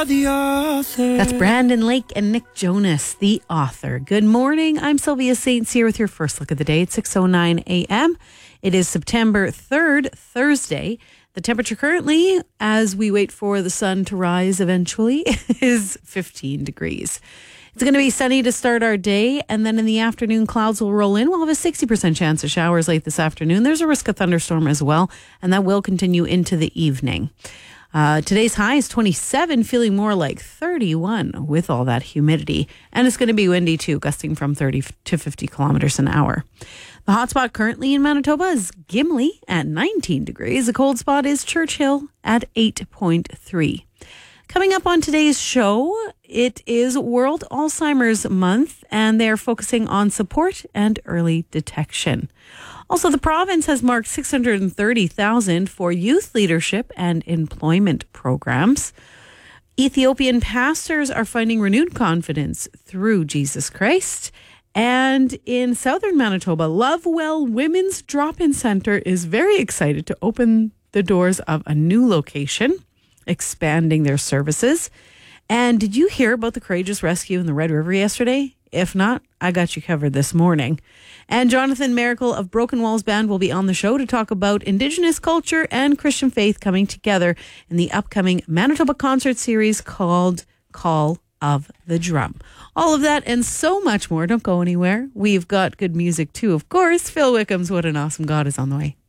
are the author. That's Brandon Lake and Nick Jonas, the author. Good morning. I'm Sylvia Saints here with your first look of the day at 6:09 a.m. It is September 3rd, Thursday. The temperature currently, as we wait for the sun to rise eventually, is 15 degrees. It's going to be sunny to start our day, and then in the afternoon, clouds will roll in. We'll have a 60% chance of showers late this afternoon. There's a risk of thunderstorm as well, and that will continue into the evening. Today's high is 27, feeling more like 31 with all that humidity. And it's going to be windy too, gusting from 30 to 50 kilometers an hour. The hot spot currently in Manitoba is Gimli at 19 degrees. The cold spot is Churchill at 8.3. Coming up on today's show, it is World Alzheimer's Month, and they're focusing on support and early detection. Also, the province has marked $630,000 for youth leadership and employment programs. Ethiopian pastors are finding renewed confidence through Jesus Christ. And in southern Manitoba, Lovewell Women's Drop-In Centre is very excited to open the doors of a new location, expanding their services. And did you hear about the courageous rescue in the Red River yesterday? If not, I got you covered this morning. And Jonathan Miracle of Broken Walls Band will be on the show to talk about Indigenous culture and Christian faith coming together in the upcoming Manitoba concert series called Call of the Drum. All of that and so much more. Don't go anywhere. We've got good music too, of course. Phil Wickham's What an Awesome God is on the way.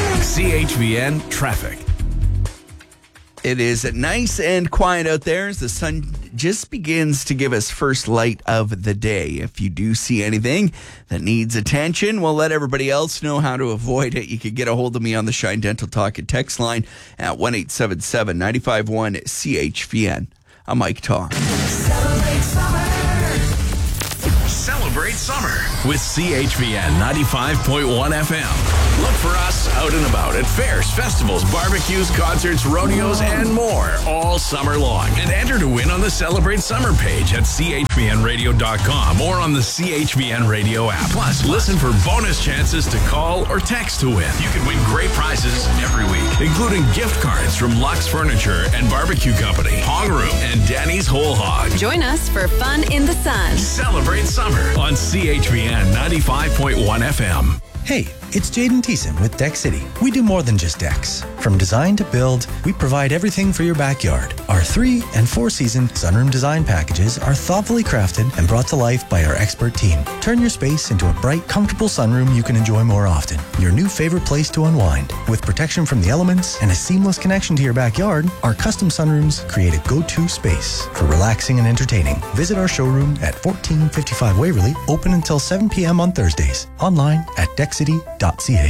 CHVN Traffic. It is nice and quiet out there as the sun just begins to give us first light of the day. If you do see anything that needs attention, we'll let everybody else know how to avoid it. You can get a hold of me on the Shine Dental Talk and text line at 1-877-951-CHVN. I'm Mike Taw. Celebrate summer. Celebrate summer with CHVN 95.1 FM. Look for us out and about at fairs, festivals, barbecues, concerts, rodeos, and more all summer long. And enter to win on the Celebrate Summer page at chvnradio.com or on the CHVN Radio app. Plus, listen for bonus chances to call or text to win. You can win great prizes every week, including gift cards from Lux Furniture and Barbecue Company, Hog Room, and Danny's Whole Hog. Join us for fun in the sun. Celebrate summer on CHVN 95.1 FM. Hey, it's Jaden Thiessen with Deck City. We do more than just decks. From design to build, we provide everything for your backyard. Our 3- and 4-season sunroom design packages are thoughtfully crafted and brought to life by our expert team. Turn your space into a bright, comfortable sunroom you can enjoy more often. Your new favorite place to unwind. With protection from the elements and a seamless connection to your backyard, our custom sunrooms create a go-to space for relaxing and entertaining. Visit our showroom at 1455 Waverly, open until 7 p.m. on Thursdays. Online at deckcity.ca.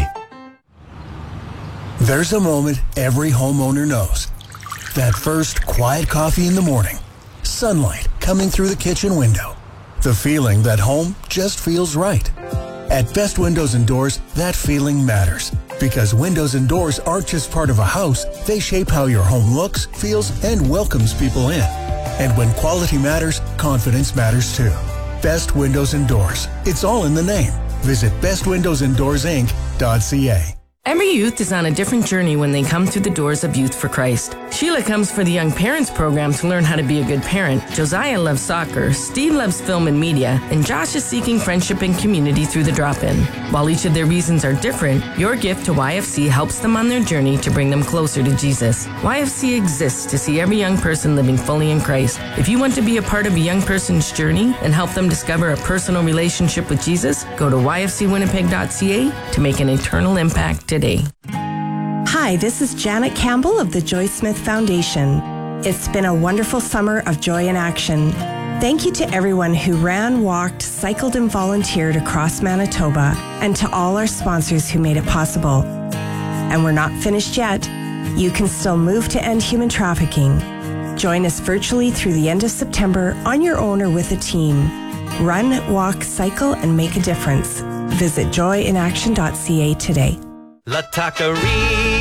There's a moment every homeowner knows. That first quiet coffee in the morning. Sunlight coming through the kitchen window. The feeling that home just feels right. At Best Windows and Doors, that feeling matters. Because windows and doors aren't just part of a house, they shape how your home looks, feels, and welcomes people in. And when quality matters, confidence matters too. Best Windows and Doors. It's all in the name. Visit bestwindowsanddoorsinc.ca. Every youth is on a different journey when they come through the doors of Youth for Christ. Sheila comes for the Young Parents program to learn how to be a good parent. Josiah loves soccer, Steve loves film and media, and Josh is seeking friendship and community through the drop-in. While each of their reasons are different, your gift to YFC helps them on their journey to bring them closer to Jesus. YFC exists to see every young person living fully in Christ. If you want to be a part of a young person's journey and help them discover a personal relationship with Jesus, go to yfcwinnipeg.ca to make an eternal impact today. Hi, this is Janet Campbell of the Joy Smith Foundation. It's been a wonderful summer of joy in action. Thank you to everyone who ran, walked, cycled, and volunteered across Manitoba, and to all our sponsors who made it possible. And we're not finished yet. You can still move to end human trafficking. Join us virtually through the end of September on your own or with a team. Run, walk, cycle, and make a difference. Visit joyinaction.ca today. La Taqueria,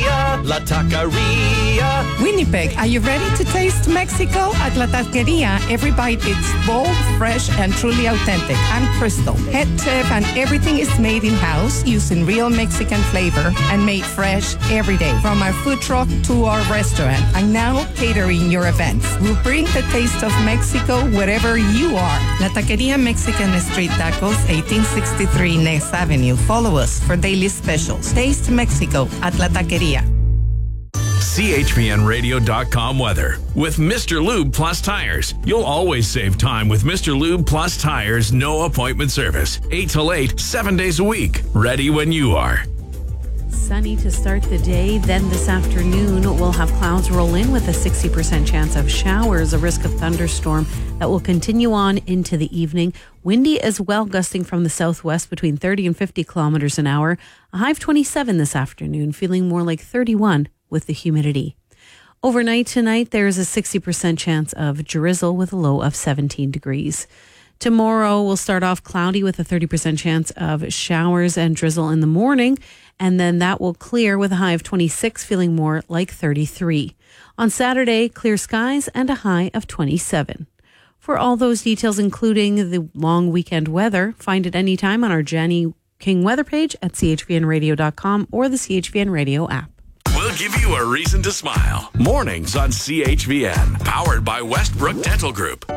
La Taqueria. Winnipeg, are you ready to taste Mexico? At La Taqueria, every bite is bold, fresh, and truly authentic. I'm Crystal, head chef, and everything is made in-house using real Mexican flavor and made fresh every day. From our food truck to our restaurant, and now catering your events. We'll bring the taste of Mexico wherever you are. La Taqueria Mexican Street Tacos, 1863 Next Avenue. Follow us for daily specials. Taste Mexico at La Taqueria. CHPNradio.com weather. With Mr. Lube Plus Tires, you'll always save time with Mr. Lube Plus Tires no appointment service. 8 till 8, 7 days a week. Ready when you are. Sunny to start the day. Then this afternoon, we'll have clouds roll in with a 60% chance of showers, a risk of thunderstorm that will continue on into the evening. Windy as well, gusting from the southwest between 30 and 50 kilometers an hour. A high of 27 this afternoon, feeling more like 31 with the humidity. Overnight tonight, there is a 60% chance of drizzle with a low of 17 degrees. Tomorrow, we'll start off cloudy with a 30% chance of showers and drizzle in the morning, and then that will clear with a high of 26, feeling more like 33. On Saturday, clear skies and a high of 27. For all those details, including the long weekend weather, find it anytime on our Jenny King weather page at chvnradio.com or the CHVN Radio app. We'll give you a reason to smile. Mornings on CHVN. Powered by Westbrook Dental Group.